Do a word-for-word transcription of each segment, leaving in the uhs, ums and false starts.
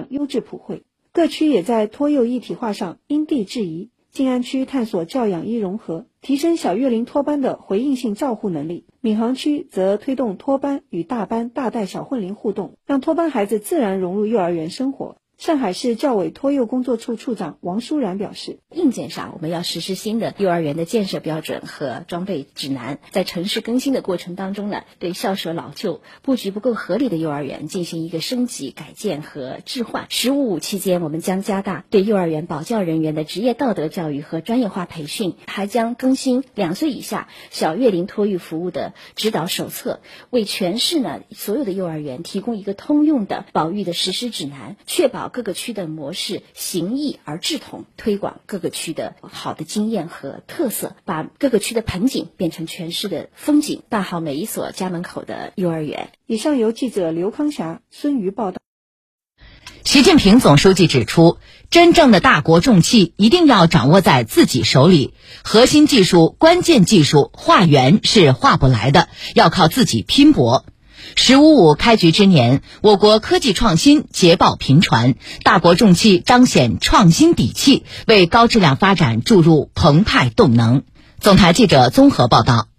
优质普惠。各区也在托幼一体化上因地制宜，静安区探索教养一融合，提升小月龄托班的回应性照护能力；闵行区则推动托班与大班大带小混龄互动，让托班孩子自然融入幼儿园生活。上海市教委托幼工作处处长王舒然表示， 硬件上我们要实施新的幼儿园的建设标准和装备指南，在城市更新的过程当中呢，对校舍老旧、布局不够合理的幼儿园进行一个升级、改建和置换。十五五期间，我们将加大对幼儿园保教人员的职业道德教育和专业化培训，还将更新两岁以下小月龄托育服务的指导手册，为全市呢所有的幼儿园提供一个通用的保育的实施指南，确保各个区的模式形异而志同，推广各个区的好的经验和特色，把各个区的盆景变成全市的风景，办好每一所家门口的幼儿园。 以上由记者刘康霞、孙瑜报道。 习近平总书记指出，真正的大国重器一定要掌握在自己手里，核心技术、关键技术化缘是化不来的，要靠自己拼搏。十五五开局之年，我国科技创新捷报频传，大国重器彰显创新底气，为高质量发展注入澎湃动能。总台记者综合报道。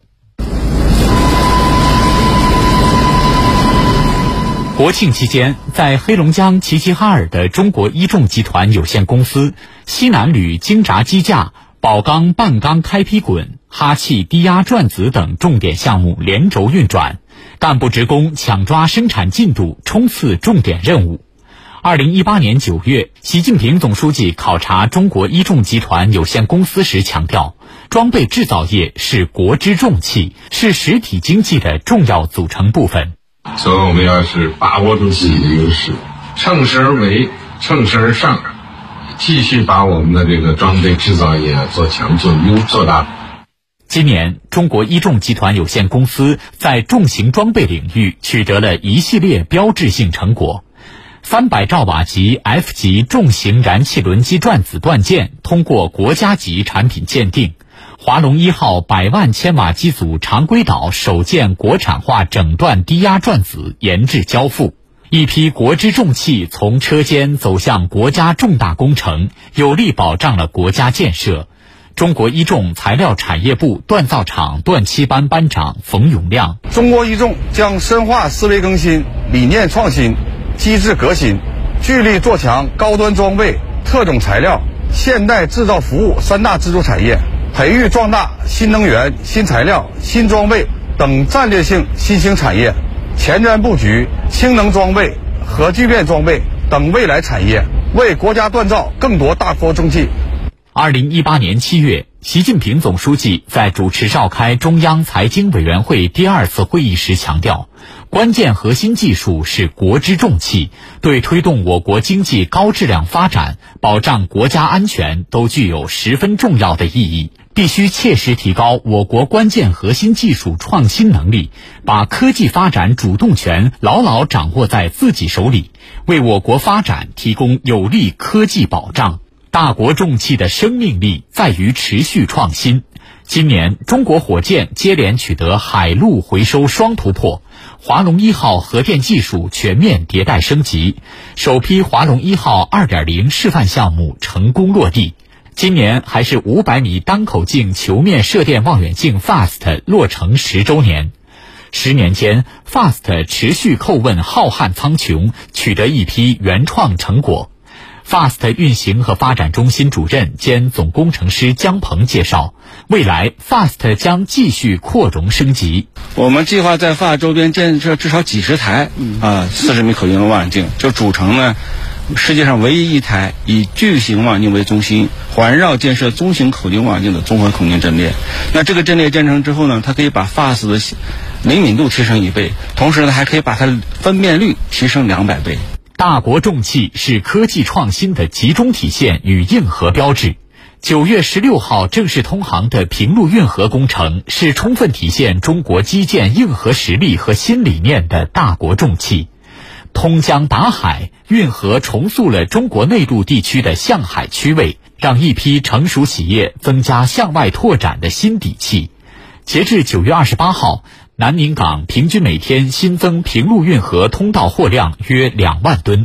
国庆期间，在黑龙江齐齐哈尔的中国一众集团有限公司、西南铝精轧机架、宝钢半钢开劈滚、哈气低压转子等重点项目连轴运转，干部职工抢抓生产进度，冲刺重点任务。二零一八年九月，习近平总书记考察中国一众集团有限公司时强调，装备制造业是国之重器，是实体经济的重要组成部分。 所以我们要是把握住自己的优势，乘势而为，乘势而上，继续把我们的这个装备制造业做强做优做大。 今年，中国一众集团有限公司在重型装备领域取得了一系列标志性成果。三百兆瓦级 F 级重型燃气轮机转子断件通过国家级产品鉴定。华龙一号百万千瓦机组常规岛首件国产化整段低压转子研制交付。一批国之重器从车间走向国家重大工程，有力保障了国家建设。中国一众材料产业部锻造厂锻漆班班长冯永亮， 中国一众将深化思维更新、理念创新、机制革新，聚力做强高端装备、特种材料、现代制造服务三大支柱产业，培育壮大新能源、新材料、新装备等战略性新兴产业，前瞻布局氢能装备、核聚变装备等未来产业，为国家锻造更多大国重器。 二零一八年七月，习近平总书记在主持召开中央财经委员会第二次会议时强调，关键核心技术是国之重器，对推动我国经济高质量发展、保障国家安全都具有十分重要的意义。必须切实提高我国关键核心技术创新能力，把科技发展主动权牢牢掌握在自己手里，为我国发展提供有力科技保障。大国重器的生命力在于持续创新。今年，中国火箭接连取得海陆回收双突破，华龙一号核电技术全面迭代升级，首批华龙一号 二点零 示范项目成功落地。今年还是五百米单口径球面射电望远镜 FAST 落成十周年。十年间 ，FAST 持续叩问浩瀚苍穹，取得一批原创成果。FAST 运行和发展中心主任兼总工程师姜鹏介绍，未来 FAST 将继续扩容升级。 我们计划在 FAST 周边建设至少几十台啊四十米口径的望远镜，就组成呢世界上唯一一台以巨型望远镜为中心，环绕建设中型口径望远镜的综合口径阵列。那这个阵列建成之后呢，它可以把 FAST 的灵敏度提升一倍，同时呢还可以把它分辨率提升两百倍。 大国重器是科技创新的集中体现与硬核标志。九月十六号正式通航的平陆运河工程是充分体现中国基建硬核实力和新理念的大国重器。通江达海，运河重塑了中国内陆地区的向海区位，让一批成熟企业增加向外拓展的新底气。截至九月二十八号，南宁港平均每天新增平陆运河通道货量约两万吨，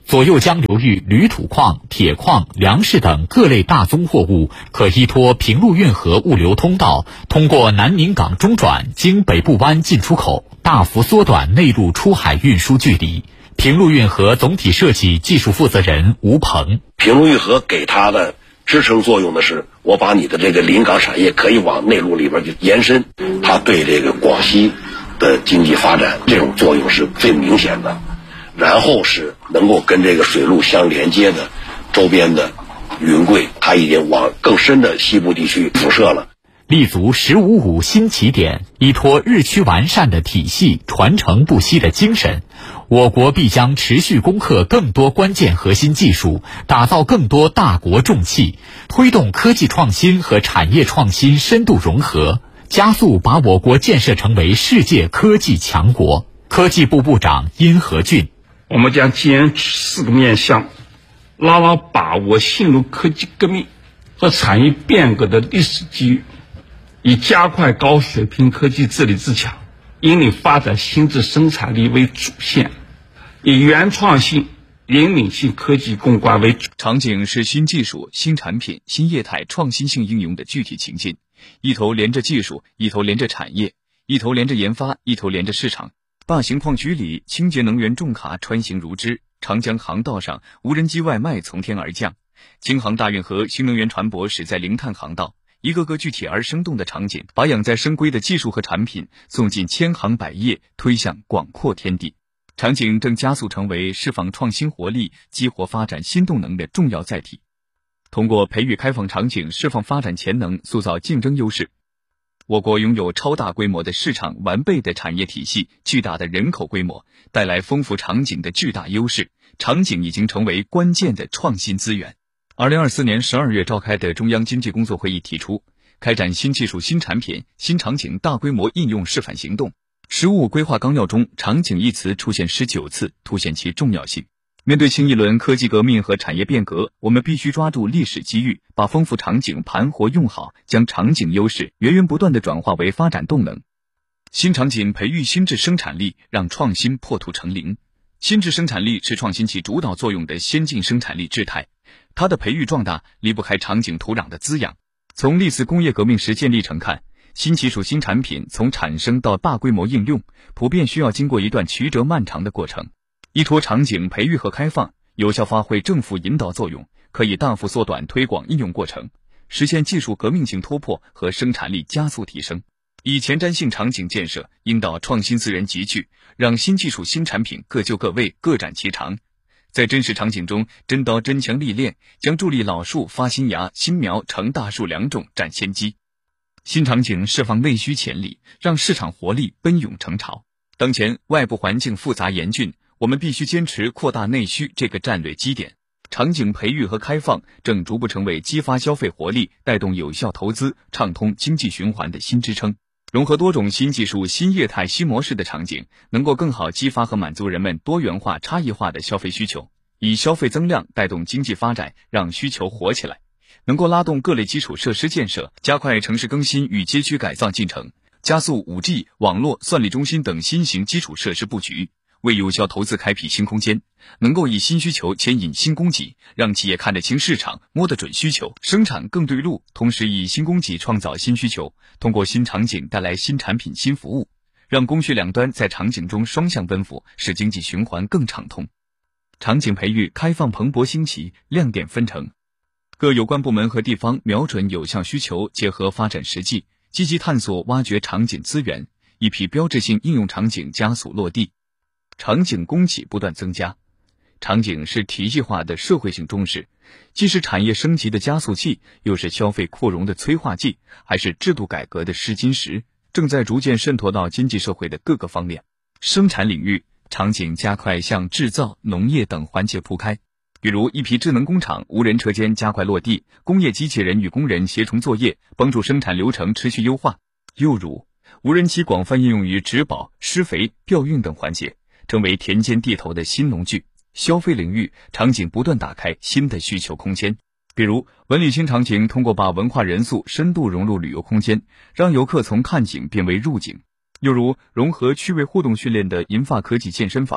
左右江流域铝土矿、铁矿、粮食等各类大宗货物可依托平陆运河物流通道，通过南宁港中转，经北部湾进出口，大幅缩短内陆出海运输距离。平陆运河总体设计技术负责人吴鹏： 平陆运河给它的支撑作用的是，我把你的这个临港产业可以往内陆里边去延伸，它对这个广西的经济发展这种作用是最明显的。然后是能够跟这个水路相连接的周边的云贵，它已经往更深的西部地区辐射了。 立足十五五新起点，依托日趋完善的体系、传承不息的精神，我国必将持续攻克更多关键核心技术，打造更多大国重器，推动科技创新和产业创新深度融合，加速把我国建设成为世界科技强国。科技部部长殷和俊： 我们将坚持四个面向，牢牢把握新入科技革命和产业变革的历史机遇，以加快高水平科技治理自强，引领发展新质生产力为主线，以原创性、引领性科技攻关为主。 场景是新技术、新产品、新业态创新性应用的具体情境，一头连着技术，一头连着产业，一头连着研发，一头连着市场。大型矿区里，清洁能源重卡穿行如织；长江航道上，无人机外卖从天而降；京杭大运河新能源船舶驶在零碳航道。一个个具体而生动的场景，把养在深闺的技术和产品送进千行百业，推向广阔天地。场景正加速成为释放创新活力、激活发展新动能的重要载体。通过培育开放场景，释放发展潜能，塑造竞争优势。我国拥有超大规模的市场、完备的产业体系、巨大的人口规模，带来丰富场景的巨大优势。场景已经成为关键的创新资源。二零二四年十二月召开的中央经济工作会议提出，开展新技术、新产品、新场景大规模应用示范行动。十五规划纲要中，场景一词出现十九次，凸显其重要性。面对新一轮科技革命和产业变革，我们必须抓住历史机遇，把丰富场景盘活用好，将场景优势源源不断地转化为发展动能。新场景培育新质生产力，让创新破土成林。新质生产力是创新起主导作用的先进生产力质态，它的培育壮大离不开场景土壤的滋养。从历次工业革命实践历程看，新技术、新产品从产生到大规模应用，普遍需要经过一段曲折漫长的过程。依托场景培育和开放，有效发挥政府引导作用，可以大幅缩短推广应用过程，实现技术革命性突破和生产力加速提升。以前瞻性场景建设引导创新资源集聚，让新技术、新产品各就各位，各展其长。在真实场景中，真刀真枪历练，将助力老树发新芽，新苗成大树两种占先机。新场景释放内需潜力，让市场活力奔涌成潮。当前外部环境复杂严峻，我们必须坚持扩大内需这个战略基点。场景培育和开放正逐步成为激发消费活力、带动有效投资、畅通经济循环的新支撑。融合多种新技术、新业态、新模式的场景，能够更好激发和满足人们多元化、差异化的消费需求，以消费增量带动经济发展，让需求活起来。能够拉动各类基础设施建设，加快城市更新与街区改造进程，加速 五 G、网络、算力中心等新型基础设施布局，为有效投资开辟新空间，能够以新需求牵引新供给，让企业看得清市场，摸得准需求，生产更对路，同时以新供给创造新需求，通过新场景带来新产品、新服务，让供需两端在场景中双向奔赴，使经济循环更畅通。场景培育开放蓬勃兴起，亮点纷呈。各有关部门和地方瞄准有效需求，结合发展实际，积极探索挖掘场景资源，一批标志性应用场景加速落地。场景供给不断增加，场景是体系化的社会性中势，既是产业升级的加速器，又是消费扩容的催化剂，还是制度改革的试金石，正在逐渐渗透到经济社会的各个方面。生产领域，场景加快向制造、农业等环节铺开，比如一批智能工厂、无人车间加快落地，工业机器人与工人协同作业，帮助生产流程持续优化。又如无人机广泛应用于植保、施肥、调运等环节，成为田间地头的新农具。消费领域，场景不断打开新的需求空间，比如文旅新场景通过把文化元素深度融入旅游空间，让游客从看景变为入景。又如融合趣味互动训练的银发科技健身房，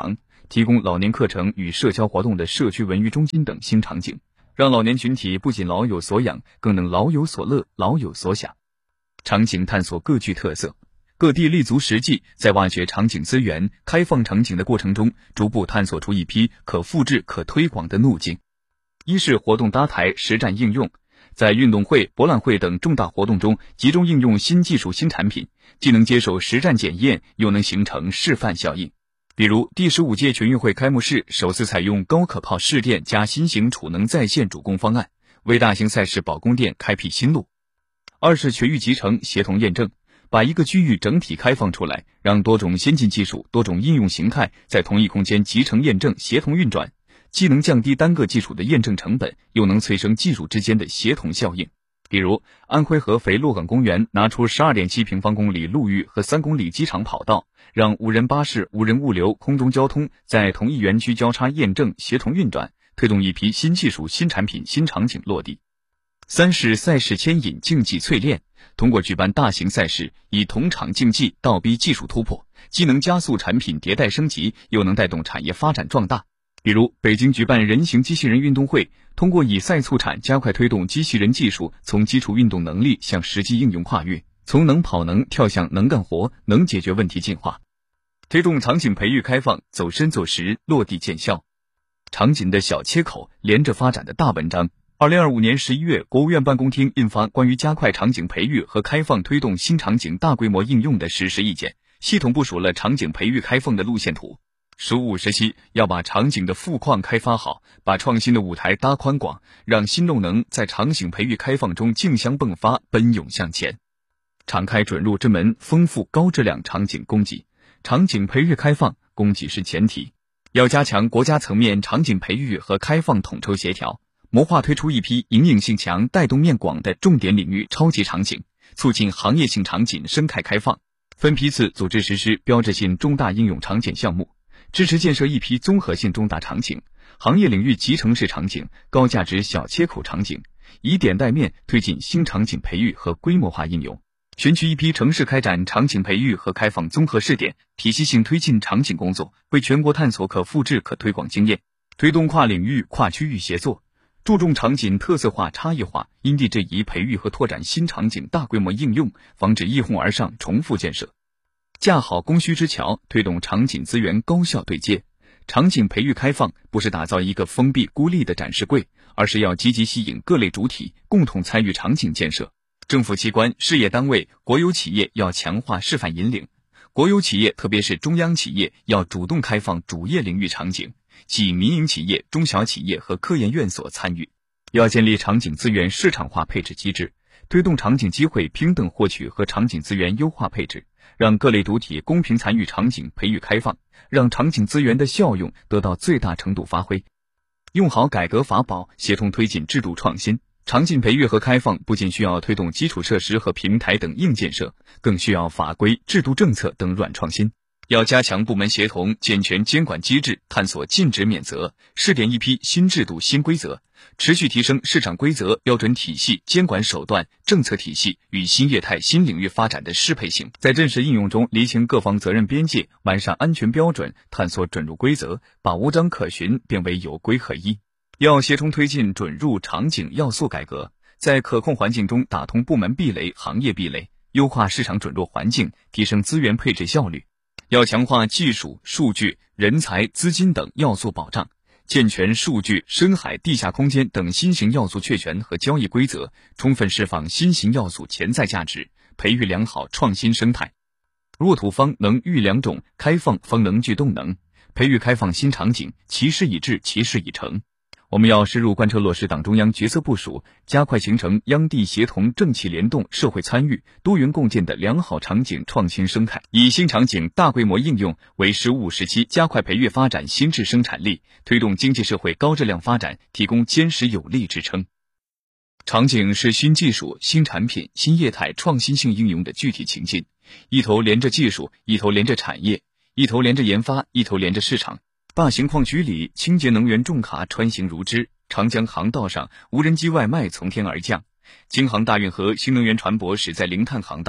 提供老年课程与社交活动的社区文娱中心等新场景，让老年群体不仅老有所养，更能老有所乐，老有所享。场景探索各具特色，各地立足实际，在挖掘场景资源、开放场景的过程中，逐步探索出一批可复制、可推广的路径。一是活动搭台、实战应用，在运动会、博览会等重大活动中集中应用新技术、新产品，既能接受实战检验，又能形成示范效应。比如第十五届全运会开幕式首次采用高可靠试电加新型储能在线主攻方案，为大型赛事保供电开辟新路。二是全域集成协同验证，把一个区域整体开放出来，让多种先进技术、多种应用形态在同一空间集成验证、协同运转，既能降低单个技术的验证成本，又能催生技术之间的协同效应。比如安徽合肥洛岗公园拿出 十二点七平方公里陆域和三公里机场跑道，让无人巴士、无人物流、空中交通在同一园区交叉验证、协同运转，推动一批新技术、新产品、新场景落地。三是赛事牵引、竞技淬炼，通过举办大型赛事，以同场竞技倒逼技术突破，既能加速产品迭代升级，又能带动产业发展壮大。比如北京举办人形机器人运动会，通过以赛促产，加快推动机器人技术从基础运动能力向实际应用跨越，从能跑能跳向能干活、能解决问题进化。推动场景培育开放，走深走实，落地见效。场景的小切口，连着发展的大文章。二零二五年十一月，国务院办公厅印发关于加快场景培育和开放推动新场景大规模应用的实施意见，系统部署了场景培育开放的路线图。十五时期要把场景的富矿开发好，把创新的舞台搭宽广，让新动能在场景培育开放中竞相迸发，奔涌向前。敞开准入之门，丰富高质量场景供给。场景培育开放，供给是前提。要加强国家层面场景培育和开放统筹协调，谋划推出一批营引性强、带动面广的重点领域超级场景，促进行业性场景生态开放，分批次组织实施标志性重大应用场景项目，支持建设一批综合性重大场景、行业领域集成式场景、高价值小切口场景，以点带面推进新场景培育和规模化应用。选取一批城市开展场景培育和开放综合试点，体系性推进场景工作，为全国探索可复制可推广经验，推动跨领域跨区域协作，注重场景特色化差异化，因地制宜培育和拓展新场景大规模应用，防止一哄而上重复建设。架好供需之桥，推动场景资源高效对接。场景培育开放不是打造一个封闭孤立的展示柜，而是要积极吸引各类主体共同参与场景建设。政府机关、事业单位、国有企业要强化示范引领，国有企业特别是中央企业要主动开放主业领域场景，吸引民营企业、中小企业和科研院所参与。要建立场景资源市场化配置机制，推动场景机会平等获取和场景资源优化配置，让各类主体公平参与场景培育开放，让场景资源的效用得到最大程度发挥。用好改革法宝，协同推进制度创新。场景培育和开放不仅需要推动基础设施和平台等硬建设，更需要法规、制度政策等软创新。要加强部门协同，健全监管机制，探索禁止免责，试点一批新制度新规则，持续提升市场规则、标准体系、监管手段、政策体系与新业态新领域发展的适配性，在真实应用中厘清各方责任边界，完善安全标准，探索准入规则，把无章可循变为有规可依。要协同推进准入场景要素改革，在可控环境中打通部门壁垒、行业壁垒，优化市场准入环境，提升资源配置效率。要强化技术、数据、人才、资金等要素保障，健全数据、深海、地下空间等新型要素确权和交易规则，充分释放新型要素潜在价值，培育良好创新生态。若土方能育良种，开放方能聚动能，培育开放新场景，其事已至，其事已成。我们要深入贯彻落实党中央决策部署，加快形成央地协同、政企联动、社会参与、多元共建的良好场景创新生态，以新场景大规模应用为十五时期加快培育发展新质生产力，推动经济社会高质量发展提供坚实有力支撑。场景是新技术、新产品、新业态创新性应用的具体情境，一头连着技术，一头连着产业，一头连着研发，一头连着市场。大型矿区里，清洁能源重卡穿行如织，长江航道上，无人机外卖从天而降。京杭大运河新能源船舶驶在零碳航道，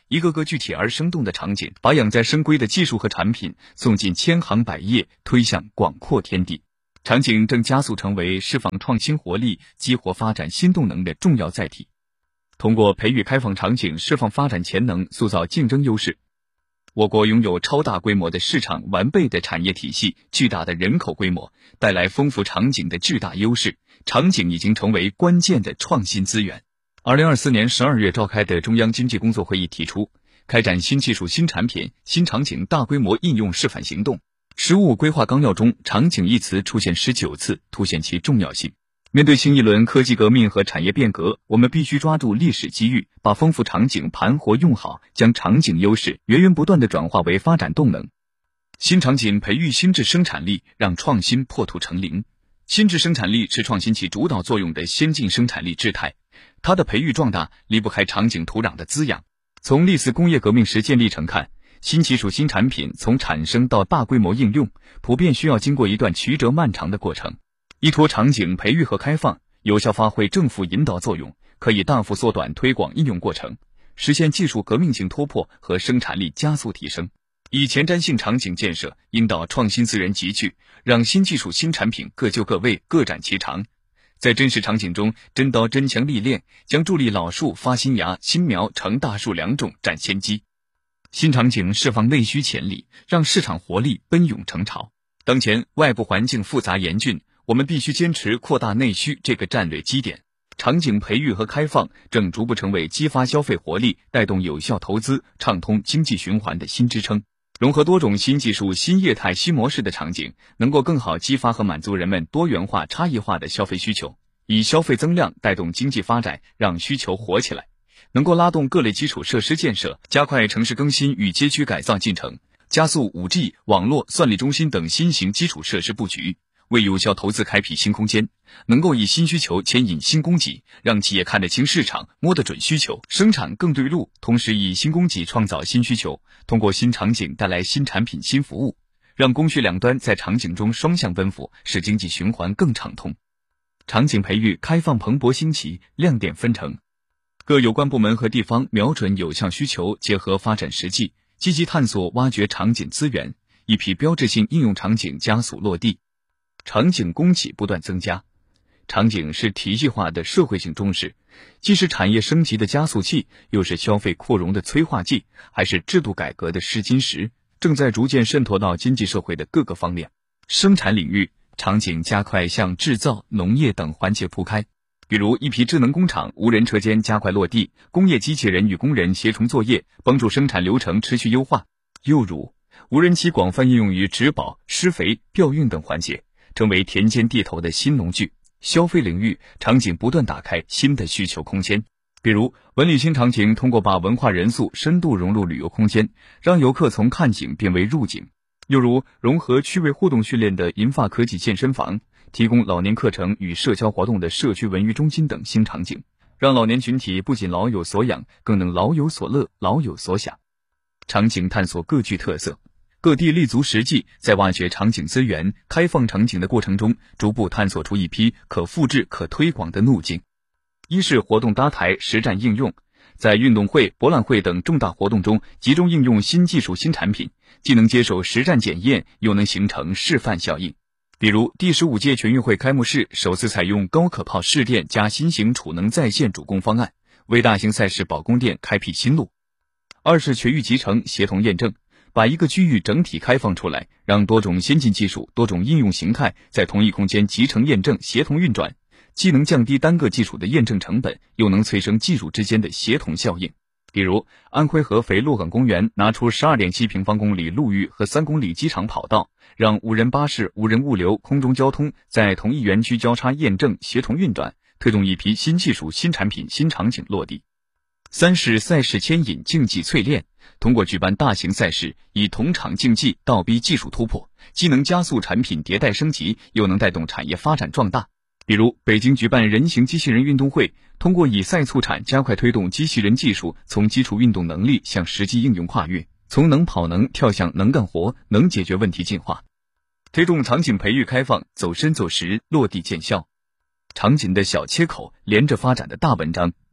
一个个具体而生动的场景，把养在深闺的技术和产品送进千行百业，推向广阔天地。场景正加速成为释放创新活力、激活发展新动能的重要载体。通过培育开放场景，释放发展潜能，塑造竞争优势。我国拥有超大规模的市场、完备的产业体系、巨大的人口规模，带来丰富场景的巨大优势。场景已经成为关键的创新资源。二零二四年十二月召开的中央经济工作会议提出，开展新技术、新产品、新场景大规模应用示范行动。十五规划纲要中，场景一词出现十九次，凸显其重要性。面对新一轮科技革命和产业变革，我们必须抓住历史机遇，把丰富场景盘活用好，将场景优势源源不断地转化为发展动能。新场景培育新质生产力，让创新破土成林。新质生产力是创新起主导作用的先进生产力质态，它的培育壮大离不开场景土壤的滋养。从历次工业革命实践历程看，新技术、新产品从产生到大规模应用，普遍需要经过一段曲折漫长的过程。依托场景培育和开放，有效发挥政府引导作用，可以大幅缩短推广应用过程，实现技术革命性突破和生产力加速提升。以前瞻性场景建设，引导创新资源集聚，让新技术、新产品各就各位，各展其长。在真实场景中，真刀真枪历练，将助力老树发新芽，新苗成大树两种占先机。新场景释放内需潜力，让市场活力奔涌成潮。当前外部环境复杂严峻，我们必须坚持扩大内需这个战略基点。场景培育和开放正逐步成为激发消费活力、带动有效投资、畅通经济循环的新支撑。融合多种新技术、新业态、新模式的场景，能够更好激发和满足人们多元化、差异化的消费需求，以消费增量带动经济发展，让需求活起来。能够拉动各类基础设施建设，加快城市更新与街区改造进程，加速 五 G、网络、算力中心等新型基础设施布局，为有效投资开辟新空间。能够以新需求牵引新供给，让企业看得清市场，摸得准需求，生产更对路，同时以新供给创造新需求，通过新场景带来新产品、新服务，让供需两端在场景中双向奔赴，使经济循环更畅通。场景培育开放蓬勃兴起，亮点纷呈。各有关部门和地方瞄准有效需求，结合发展实际，积极探索挖掘场景资源，一批标志性应用场景加速落地。场景供给不断增加，场景是体系化的社会性重视，既是产业升级的加速器，又是消费扩容的催化剂，还是制度改革的试金石，正在逐渐渗透到经济社会的各个方面。生产领域，场景加快向制造、农业等环节铺开。比如一批智能工厂、无人车间加快落地，工业机器人与工人协同作业，帮助生产流程持续优化。又如无人机广泛应用于植保、施肥、调运等环节，成为田间地头的新农具。消费领域，场景不断打开新的需求空间。比如文旅新场景通过把文化元素深度融入旅游空间，让游客从看景变为入景。又如融合趣味互动训练的银发科技健身房，提供老年课程与社交活动的社区文娱中心等新场景，让老年群体不仅老有所养，更能老有所乐、老有所享。场景探索各具特色，各地立足实际，在挖掘场景资源、开放场景的过程中，逐步探索出一批可复制、可推广的路径。一是活动搭台、实战应用，在运动会、博览会等重大活动中集中应用新技术、新产品，既能接受实战检验，又能形成示范效应。比如第十五届全运会开幕式首次采用高可靠试电加新型储能在线主供方案，为大型赛事保供电开辟新路。二是全域集成协同验证，把一个区域整体开放出来，让多种先进技术、多种应用形态在同一空间集成验证、协同运转，既能降低单个技术的验证成本，又能催生技术之间的协同效应。比如安徽合肥洛岗公园拿出 十二点七平方公里陆域和三公里机场跑道，让无人巴士、无人物流、空中交通在同一园区交叉验证、协同运转，推动一批新技术、新产品、新场景落地。三是赛事牵引、竞技淬炼，通过举办大型赛事，以同场竞技倒逼技术突破，既能加速产品迭代升级，又能带动产业发展壮大。比如北京举办人形机器人运动会，通过以赛促产，加快推动机器人技术从基础运动能力向实际应用跨越，从能跑能跳向能干活、能解决问题进化。推动场景培育开放，走深走实，落地见效。场景的小切口连着发展的大文章。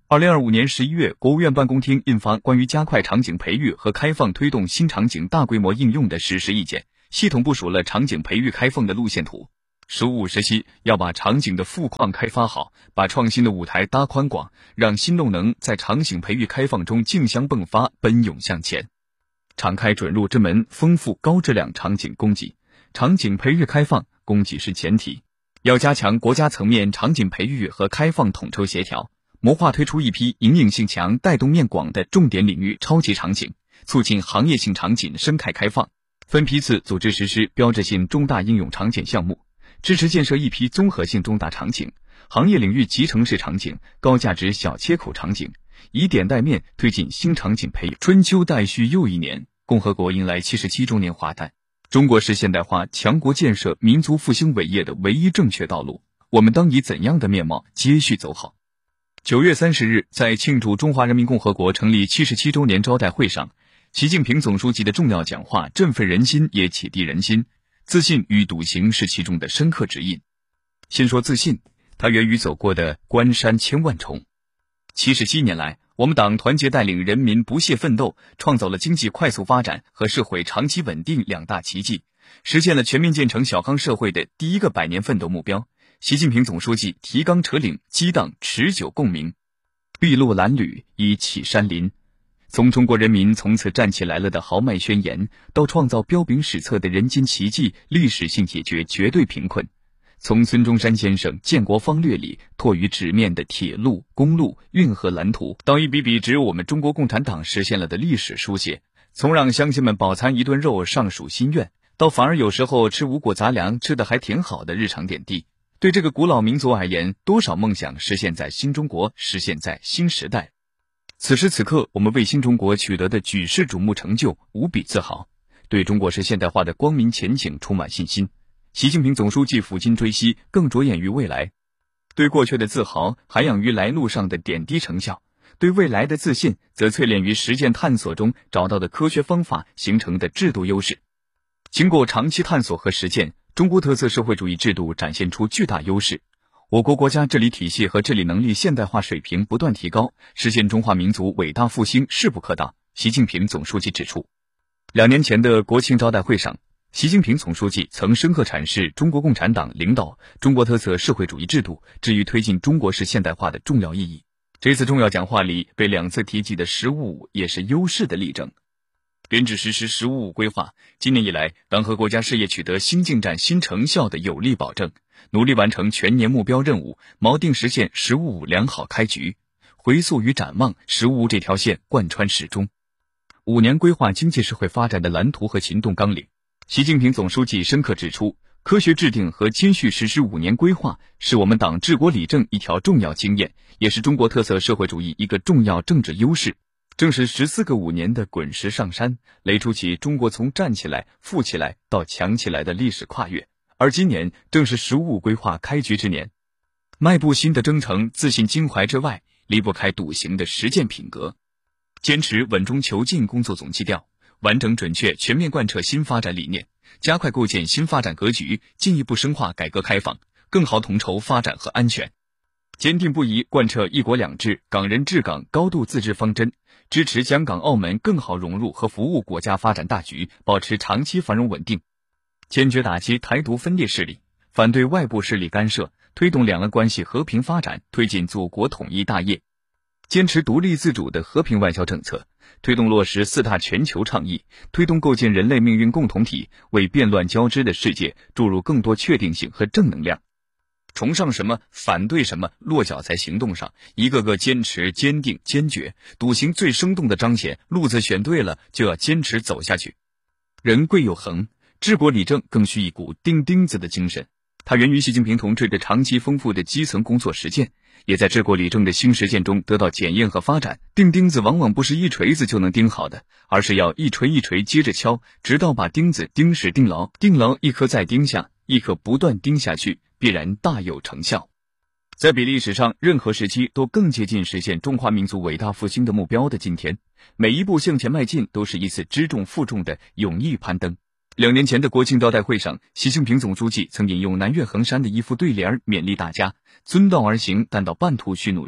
二零二五年十一月，国务院办公厅印发关于加快场景培育和开放推动新场景大规模应用的实施意见，系统部署了场景培育开放的路线图。十五五时期要把场景的富矿开发好，把创新的舞台搭宽广，让新动能在场景培育开放中竞相迸发，奔涌向前。敞开准入之门，丰富高质量场景供给。场景培育开放，供给是前提。要加强国家层面场景培育和开放统筹协调，谋划推出一批营引性强、带动面广的重点领域超级场景，促进行业性场景生态开放，分批次组织实施标志性重大应用场景项目，支持建设一批综合性重大场景、行业领域集成式场景、高价值小切口场景，以点带面推进新场景培育。春秋待续又一年，共和国迎来七十七周年华诞。中国是现代化强国建设、民族复兴伟业的唯一正确道路，我们当以怎样的面貌接续走好？九月三十日，在庆祝中华人民共和国成立七十七周年招待会上，习近平总书记的重要讲话振奋人心，也启迪人心。自信与笃行是其中的深刻指引。先说自信，它源于走过的关山千万重。七十七年来，我们党团结带领人民不懈奋斗，创造了经济快速发展和社会长期稳定两大奇迹，实现了全面建成小康社会的第一个百年奋斗目标。习近平总书记提纲挈领，激荡持久共鸣，筚路蓝缕，以启山林。从中国人民从此站起来了的豪迈宣言，到创造彪炳史册的人间奇迹，历史性解决绝对贫困；从孙中山先生建国方略里拓于纸面的铁路、公路、运河蓝图，到一笔笔只有我们中国共产党实现了的历史书写；从让乡亲们饱餐一顿肉尚属心愿，到反而有时候吃五谷杂粮吃得还挺好的日常点滴。对这个古老民族而言，多少梦想实现在新中国，实现在新时代。此时此刻，我们为新中国取得的举世瞩目成就无比自豪，对中国式现代化的光明前景充满信心。习近平总书记抚今追昔，更着眼于未来。对过去的自豪涵养于来路上的点滴成效，对未来的自信则淬炼于实践探索中找到的科学方法形成的制度优势。经过长期探索和实践，中国特色社会主义制度展现出巨大优势。我国国家治理体系和治理能力现代化水平不断提高，实现中华民族伟大复兴势不可挡。习近平总书记指出，两年前的国庆招待会上，习近平总书记曾深刻阐释中国共产党领导中国特色社会主义制度至于推进中国式现代化的重要意义。这次重要讲话里被两次提及的十五五也是优势的例证。编制实施十五五规划，今年以来，党和国家事业取得新进展、新成效的有力保证，努力完成全年目标任务，锚定实现十五五良好开局。回溯与展望，十五五这条线贯穿始终。五年规划经济社会发展的蓝图和行动纲领，习近平总书记深刻指出，科学制定和谦虚实施五年规划，是我们党治国理政一条重要经验，也是中国特色社会主义一个重要政治优势。正是十四个五年的滚石上山，垒出起中国从站起来、富起来到强起来的历史跨越。而今年正是十五五规划开局之年，迈步新的征程，自信襟怀之外，离不开笃行的实践品格。坚持稳中求进工作总基调，完整准确全面贯彻新发展理念，加快构建新发展格局，进一步深化改革开放，更好统筹发展和安全。坚定不移贯彻一国两制、港人治港高度自治方针，支持香港、澳门更好融入和服务国家发展大局，保持长期繁荣稳定。坚决打击台独分裂势力，反对外部势力干涉，推动两岸关系和平发展，推进祖国统一大业。坚持独立自主的和平外交政策，推动落实四大全球倡议，推动构建人类命运共同体，为变乱交织的世界注入更多确定性和正能量。崇尚什么，反对什么，落脚在行动上，一个个坚持、坚定、坚决，笃行最生动的彰显。路子选对了，就要坚持走下去。人贵有恒，治国理政更需一股钉钉子的精神。它源于习近平同志的长期丰富的基层工作实践，也在治国理政的新实践中得到检验和发展。钉钉子往往不是一锤子就能钉好的，而是要一锤一锤接着敲，直到把钉子钉实钉牢，钉牢一颗再钉下，一颗不断钉下去，必然大有成效。在比历史上任何时期都更接近实现中华民族伟大复兴的目标的今天，每一步向前迈进都是一次知重负重的勇毅攀登。两年前的国庆招待会上，习近平总书记曾引用南岳衡山的一副对联，勉励大家：遵道而行，但到半途需努力；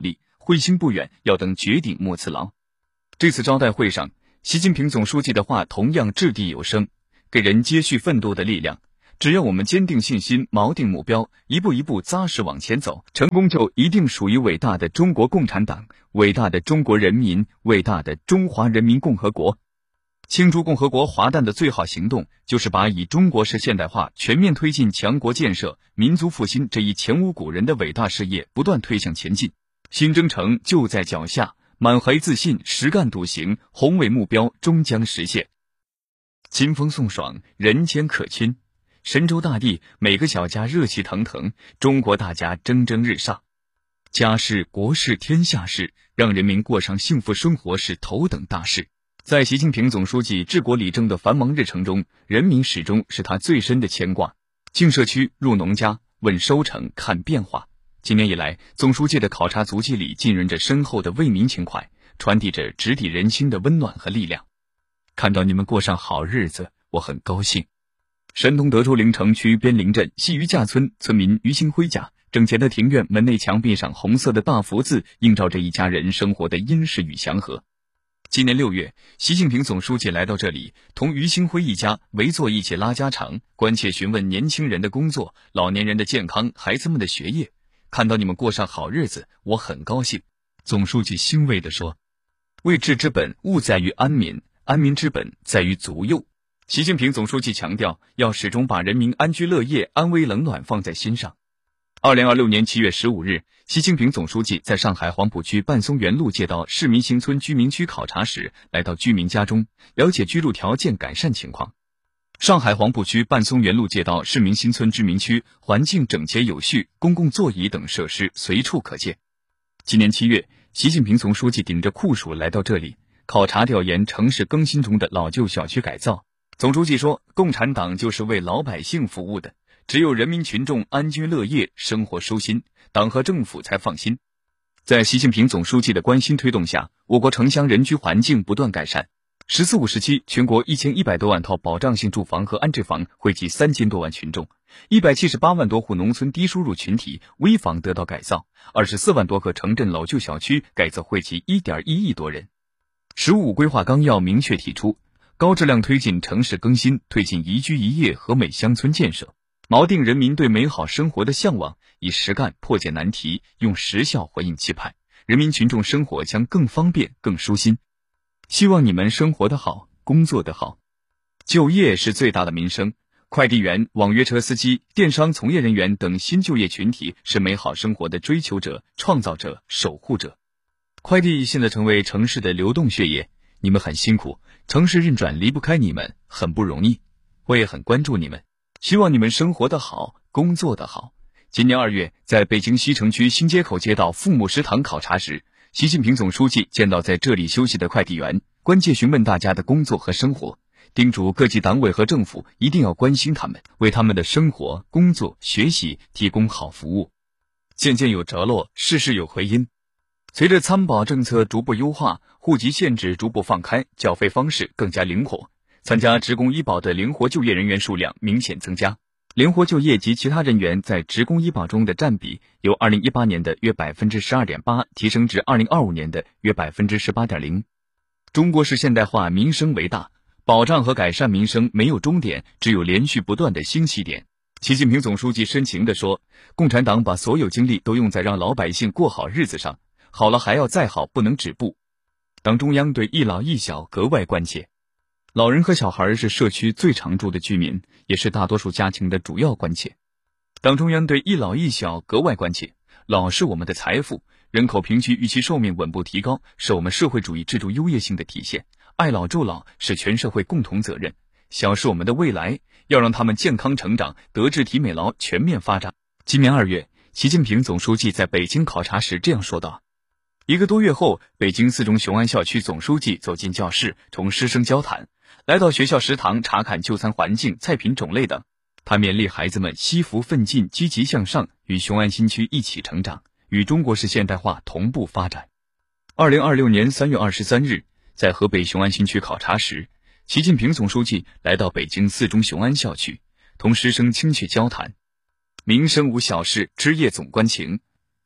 会心不远，要等绝顶莫辞劳。这次招待会上，习近平总书记的话同样掷地有声，给人接续奋斗的力量。只要我们坚定信心，锚定目标，一步一步扎实往前走，成功就一定属于伟大的中国共产党，伟大的中国人民，伟大的中华人民共和国。庆祝共和国华诞的最好行动，就是把以中国式现代化全面推进强国建设、民族复兴这一前无古人的伟大事业不断推向前进。新征程就在脚下，满怀自信，实干笃行，宏伟目标终将实现。清风送爽，人间可亲。神州大地，每个小家热气腾腾，中国大家蒸蒸日上。家事、国事、天下事，让人民过上幸福生活是头等大事。在习近平总书记治国理政的繁忙日程中，人民始终是他最深的牵挂。进社区，入农家，问收成，看变化。今年以来，总书记的考察足迹里浸润着深厚的为民情怀，传递着直抵人心的温暖和力量。看到你们过上好日子，我很高兴。山东德州临城区边陵镇西余架村村民于兴辉家，整洁的庭院门内墙壁上红色的大福字映照着一家人生活的殷实与祥和。今年六月，习近平总书记来到这里，同于兴辉一家围坐一起拉家常，关切询问年轻人的工作、老年人的健康、孩子们的学业。看到你们过上好日子，我很高兴。总书记欣慰地说：“为治之本，务在于安民；安民之本，在于足幼。”习近平总书记强调，要始终把人民安居乐业、安危冷暖放在心上。二零二六年七月十五日，习近平总书记在上海黄浦区半松园路街道市民新村居民区考察时，来到居民家中，了解居住条件改善情况。上海黄浦区半松园路街道市民新村居民区环境整洁有序，公共座椅等设施随处可见。今年七月，习近平总书记顶着酷暑来到这里，考察调研城市更新中的老旧小区改造。总书记说，共产党就是为老百姓服务的，只有人民群众安居乐业，生活舒心，党和政府才放心。在习近平总书记的关心推动下，我国城乡人居环境不断改善。十四五时期，全国一千一百多万套保障性住房和安置房惠及三千多万群众，一百七十八万多户农村低收入群体危房得到改造，二十四万多个城镇老旧小区改造惠及一点一亿多人。十五规划纲要明确提出，高质量推进城市更新，推进宜居宜业和美乡村建设，锚定人民对美好生活的向往，以实干破解难题，用实效回应期盼，人民群众生活将更方便、更舒心。希望你们生活得好，工作得好。就业是最大的民生，快递员、网约车司机、电商从业人员等新就业群体是美好生活的追求者、创造者、守护者。快递现在成为城市的流动血液，你们很辛苦，城市运转离不开你们，很不容易。我也很关注你们，希望你们生活得好，工作得好。今年二月，在北京西城区新街口街道父母食堂考察时，习近平总书记见到在这里休息的快递员，关切询问大家的工作和生活，叮嘱各级党委和政府一定要关心他们，为他们的生活、工作、学习提供好服务。渐渐有着落，事事有回音。随着参保政策逐步优化，户籍限制逐步放开，缴费方式更加灵活，参加职工医保的灵活就业人员数量明显增加。灵活就业及其他人员在职工医保中的占比由二零一八年的约 百分之十二点八 提升至二零二五年的约 百分之十八点零。 中国式现代化民生为大，保障和改善民生没有终点，只有连续不断的新起点。习近平总书记深情地说，共产党把所有精力都用在让老百姓过好日子上，好了还要再好，不能止步。党中央对一老一小格外关切。老人和小孩是社区最常住的居民，也是大多数家庭的主要关切。党中央对一老一小格外关切，老是我们的财富，人口平均预期寿命稳步提高，是我们社会主义制度优越性的体现。爱老助老是全社会共同责任，小是我们的未来，要让他们健康成长，德智体美劳全面发展。今年二月，习近平总书记在北京考察时这样说道。一个多月后，北京四中雄安校区总书记走进教室，同师生交谈，来到学校食堂查看就餐环境、菜品种类等。他勉励孩子们惜福奋进、积极向上，与雄安新区一起成长，与中国式现代化同步发展。二零二六年三月二十三日，在河北雄安新区考察时，习近平总书记来到北京四中雄安校区，同师生亲切交谈。民生无小事，枝叶总关情。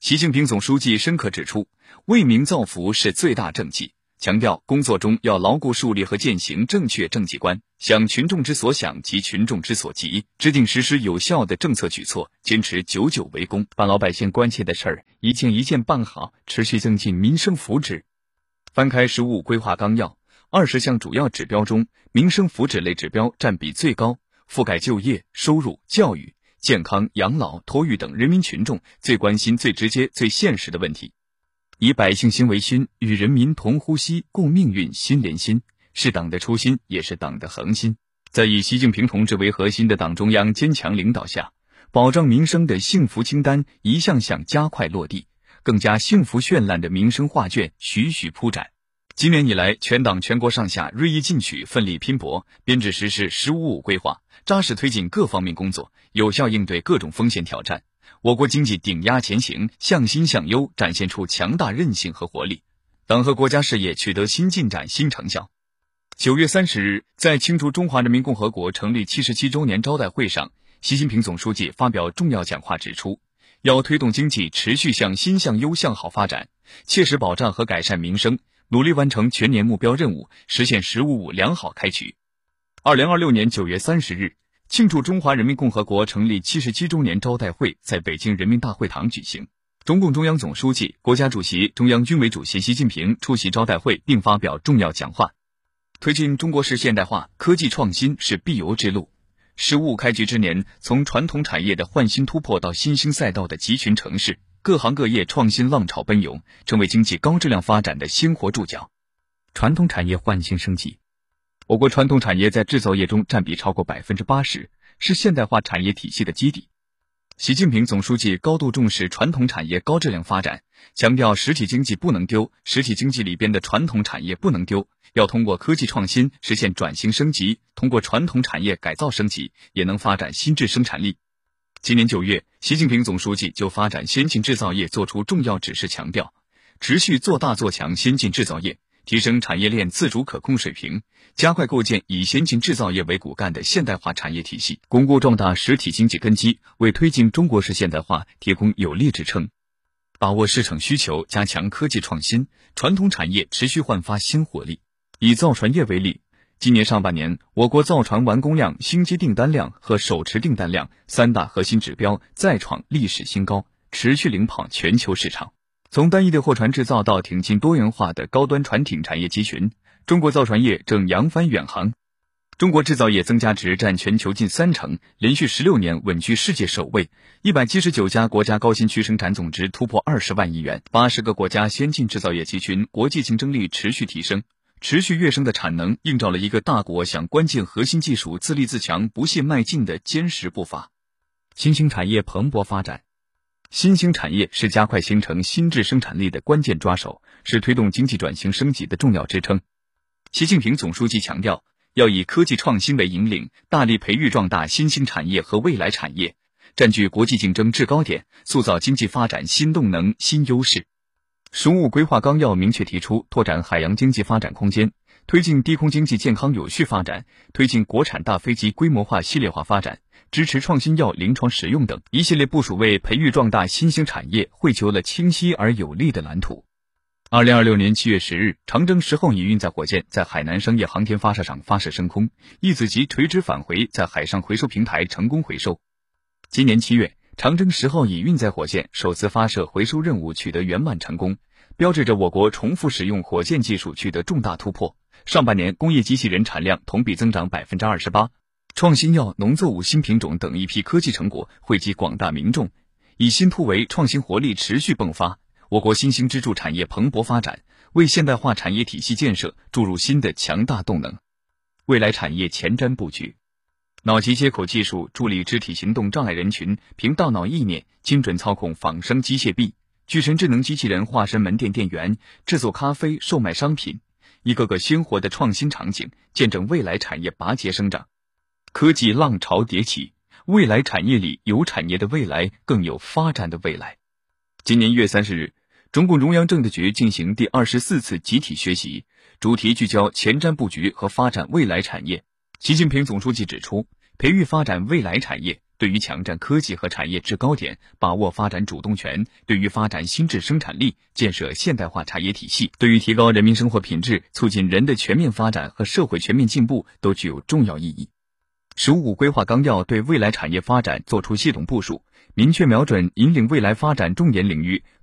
习近平总书记深刻指出，为民造福是最大政绩，强调工作中要牢固树立和践行正确政绩观，想群众之所想及群众之所急，制定实施有效的政策举措，坚持久久为功，把老百姓关切的事儿一件一件办好，持续增进民生福祉。翻开“十五五”规划纲要，二十项主要指标中，民生福祉类指标占比最高，覆盖就业、收入、教育、健康、养老、托育等人民群众最关心、最直接、最现实的问题。以百姓心为心，与人民同呼吸、共命运、心连心，是党的初心，也是党的恒心。在以习近平同志为核心的党中央坚强领导下，保障民生的幸福清单一项项加快落地，更加幸福绚烂的民生画卷徐徐铺展。今年以来，全党全国上下锐意进取，奋力拼搏，编制实施“十五五”规划，扎实推进各方面工作，有效应对各种风险挑战。我国经济顶压前行，向新向优，展现出强大韧性和活力，党和国家事业取得新进展、新成效。九月三十日，在庆祝中华人民共和国成立七十七周年招待会上，习近平总书记发表重要讲话指出，要推动经济持续向新向优向好发展，切实保障和改善民生，努力完成全年目标任务，实现“十五五”良好开局。二零二六年九月三十日，庆祝中华人民共和国成立七十七周年招待会在北京人民大会堂举行。中共中央总书记、国家主席、中央军委主席习近平出席招待会并发表重要讲话。推进中国式现代化，科技创新是必由之路。十五开局之年，从传统产业的焕新突破到新兴赛道的集群城市，各行各业创新浪潮奔涌，成为经济高质量发展的鲜活注脚。传统产业焕新升级，我国传统产业在制造业中占比超过百分之八十，是现代化产业体系的基底。习近平总书记高度重视传统产业高质量发展，强调实体经济不能丢，实体经济里边的传统产业不能丢，要通过科技创新实现转型升级，通过传统产业改造升级，也能发展新质生产力。今年九月，习近平总书记就发展先进制造业作出重要指示，强调持续做大做强先进制造业，提升产业链自主可控水平，加快构建以先进制造业为骨干的现代化产业体系，巩固壮大实体经济根基，为推进中国式现代化提供有力支撑。把握市场需求，加强科技创新，传统产业持续焕发新活力。以造船业为例，今年上半年，我国造船完工量、新机订单量和手持订单量三大核心指标再创历史新高，持续领跑全球市场。从单一的货船制造到挺进多元化的高端船艇产业集群，中国造船业正扬帆远航。中国制造业增加值占全球近三成，连续十六年稳居世界首位。一百七十九家国家高新区生产总值突破二十万亿元，八十个国家先进制造业集群国际竞争力持续提升，持续跃升的产能映照了一个大国向关键核心技术自立自强不懈迈进的坚实步伐。新兴产业蓬勃发展。新兴产业是加快形成新质生产力的关键抓手，是推动经济转型升级的重要支撑。习近平总书记强调，要以科技创新为引领，大力培育壮大新兴产业和未来产业，占据国际竞争制高点，塑造经济发展新动能、新优势。十五五规划纲要明确提出，拓展海洋经济发展空间，推进低空经济健康有序发展，推进国产大飞机规模化系列化发展，支持创新药临床使用等一系列部署，为培育壮大新兴产业绘就了清晰而有力的蓝图。二零二六年七月十日，长征十号乙运载火箭在海南商业航天发射场发射升空，一子级垂直返回在海上回收平台成功回收。今年七月，长征十号乙运载火箭首次发射回收任务取得圆满成功，标志着我国重复使用火箭技术取得重大突破。上半年工业机器人产量同比增长 百分之二十八， 创新药、农作物新品种等一批科技成果惠及广大民众，以新突围，创新活力持续迸发，我国新兴支柱产业蓬勃发展，为现代化产业体系建设注入新的强大动能。未来产业前瞻布局，脑机接口技术助力肢体行动障碍人群凭大脑意念精准操控仿生机械臂，巨神智能机器人化身门店店员，制作咖啡、售卖商品，一个个鲜活的创新场景，见证未来产业拔节生长。科技浪潮迭起，未来产业里有产业的未来，更有发展的未来。今年一月三十日，中共中央政治局进行第二十四次集体学习，主题聚焦前瞻布局和发展未来产业。习近平总书记指出，培育发展未来产业， 对于抢占科技和产业制高点，把握发展主动权，对于发展新质生产力，建设现代化产业体系，对于提高人民生活品质，促进人的全面发展和社会全面进步都具有重要意义。十五规划纲要对未来产业发展作出系统部署，明确瞄准引领未来发展重点领域，